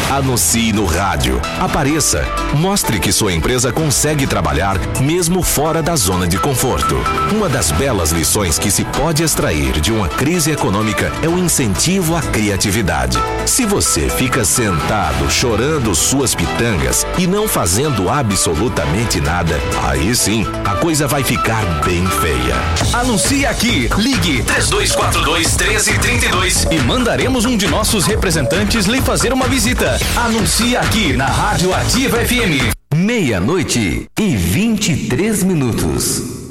Anuncie no rádio. Apareça. Mostre que sua empresa consegue trabalhar mesmo fora da zona de conforto. Uma das belas lições que se pode extrair de uma crise econômica é o incentivo à criatividade. Se você fica sentado chorando suas pitangas e não fazendo absolutamente nada, aí sim a coisa vai ficar bem feia. Anuncie aqui. Ligue 3242-1332 e mandaremos um de nossos representantes lhe fazer uma visita. Anuncie aqui na Rádio Ativa FM. 00:23.